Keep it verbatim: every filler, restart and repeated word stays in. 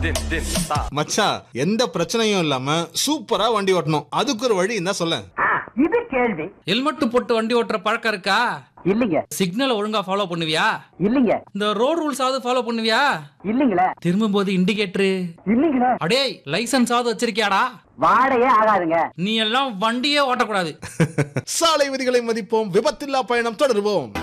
மச்சான், எந்த பிரச்சனையும் இல்லாம சூப்பரா வண்டி ஓட்டணும். அதுக்கு ஒரு வழி என்ன சொல்ல. இது கேள்வி. ஹெல்மெட் போட்டு வண்டி ஓட்டுற பழக்கம் இருக்கா? இல்லீங்க. சிக்னல் ஒழுங்கா ஃபாலோ பண்ணுவியா? இல்லீங்க. இந்த ரோட் ரூல்ஸ் ஆவது ஃபாலோ பண்ணுவியா? இல்லீங்களே. திரும்பும் போது இண்டிகேட்டர் இல்லீங்களே. அடே, லைசென்ஸ் ஆவது வச்சிருக்கியாடா? வாடகையே ஆகாதுங்க. நீ எல்லாம் வண்டியே ஓட்டக்கூடாது. சாலை விதிகளை மதிப்போம், விபத்தில்லா பயணம் தொடருவோம்.